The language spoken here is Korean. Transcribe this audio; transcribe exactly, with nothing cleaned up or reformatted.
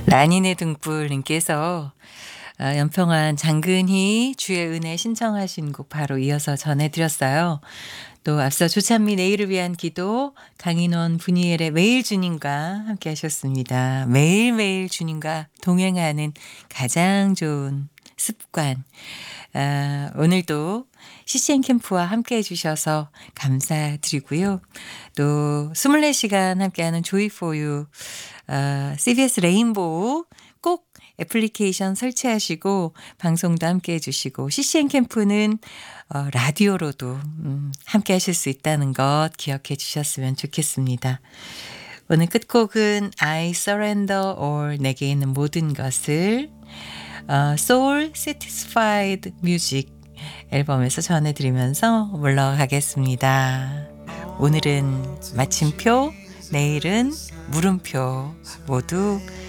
라니네 등불님께서 어, 연평안 장근희 주의 은혜 신청하신 곡 바로 이어서 전해드렸어요. 또 앞서 조찬미 내일을 위한 기도 강인원 분이엘의 매일 주님과 함께 하셨습니다. 매일매일 주님과 동행하는 가장 좋은 습관. 아, 오늘도 씨씨엔 캠프와 함께 해주셔서 감사드리고요. 또 이십사 시간 함께하는 조이포유 어, 씨비에스 레인보우 꼭 애플리케이션 설치하시고 방송도 함께 해주시고 씨씨엔 캠프는 어, 라디오로도 음, 함께 하실 수 있다는 것 기억해 주셨으면 좋겠습니다. 오늘 끝곡은 I Surrender All 내게 있는 모든 것을 어, Soul Satisfied Music 앨범에서 전해드리면서 물러가겠습니다. 오늘은 마침표, 내일은 물음표 모두